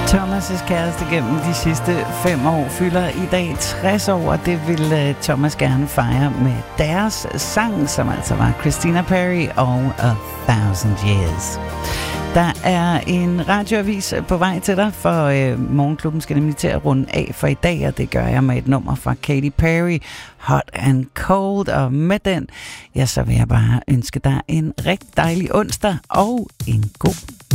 Thomas' kæreste gennem de sidste 5 år fylder i dag 60 år, og det vil Thomas gerne fejre med deres sang, som altså var Christina Perri og A Thousand Years. Der er en radioavis på vej til dig, for Morgenklubben skal nemlig til at runde af for i dag, og det gør jeg med et nummer fra Katy Perry, Hot and Cold, og med den, ja, så vil jeg bare ønske dig en rigtig dejlig onsdag og en god